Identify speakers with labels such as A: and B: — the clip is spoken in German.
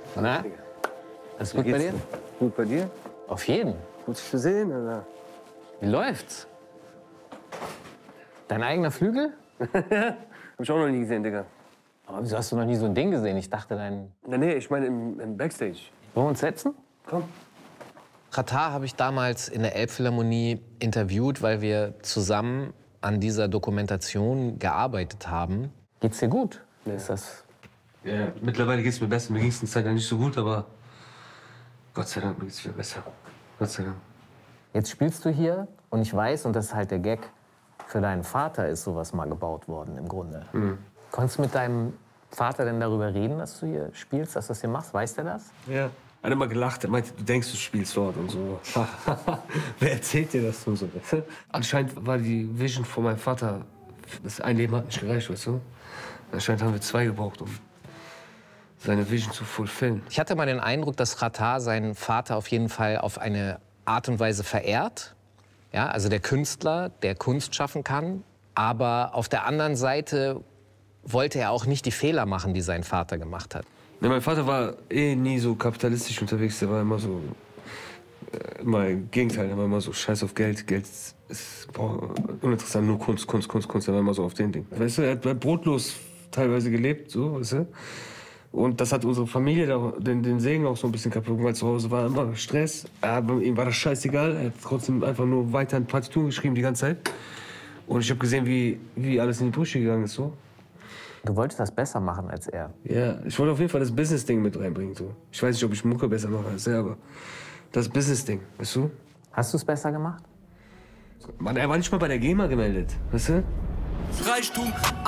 A: Na? Alles gut bei dir?
B: Gut bei dir?
A: Auf jeden.
B: Gut dich zu sehen, oder?
A: Wie läuft's? Dein eigener Flügel?
B: Hab ich auch noch nie gesehen, Digga.
A: Aber wieso hast du noch nie so ein Ding gesehen? Ich dachte, dein...
B: Nee, ich meine im Backstage.
A: Wollen wir uns setzen?
B: Komm.
A: Xatar habe ich damals in der Elbphilharmonie interviewt, weil wir zusammen an dieser Dokumentation gearbeitet haben. Geht's dir gut?
B: Ja.
A: Ist das...
C: Ja, mittlerweile geht's mir besser. Mir ging's eine Zeit lang nicht so gut, aber Gott sei Dank, mir geht's viel besser. Gott sei Dank.
A: Jetzt spielst du hier und ich weiß, und das ist halt der Gag, für deinen Vater ist sowas mal gebaut worden im Grunde. Konntest du mit deinem Vater denn darüber reden, dass du hier spielst, dass du das hier machst? Weiß der das?
C: Ja. Er hat immer gelacht. Er meinte, du denkst, du spielst dort und so. Wer erzählt dir das und so? Anscheinend war die Vision von meinem Vater, das ein Leben hat nicht gereicht, weißt du? Anscheinend haben wir 2 gebraucht, um seine Vision zu fulfillen.
A: Ich hatte mal den Eindruck, dass Xatar seinen Vater auf jeden Fall auf eine Art und Weise verehrt. Ja, also der Künstler, der Kunst schaffen kann. Aber auf der anderen Seite wollte er auch nicht die Fehler machen, die sein Vater gemacht hat.
C: Ja, mein Vater war nie so kapitalistisch unterwegs. Der war immer so, immer im Gegenteil. Er war immer so scheiß auf Geld. Geld ist uninteressant, nur Kunst, Kunst, Kunst, Kunst. Er war immer so auf den Ding. Weißt du, er hat brotlos teilweise gelebt, so, weißt du. Und das hat unsere Familie den Segen auch so ein bisschen kaputt gemacht, weil zu Hause war immer Stress. Aber ihm war das scheißegal. Er hat trotzdem einfach nur weiter in Partituren geschrieben die ganze Zeit. Und ich habe gesehen, wie alles in die Brüche gegangen ist, so.
A: Du wolltest das besser machen als er.
C: Ja, ich wollte auf jeden Fall das Business-Ding mit reinbringen. So. Ich weiß nicht, ob ich Mucke besser mache als er, aber das Business-Ding, weißt du?
A: Hast du es besser gemacht?
C: Mann, er war nicht mal bei der GEMA gemeldet, weißt du?
D: Reichtum,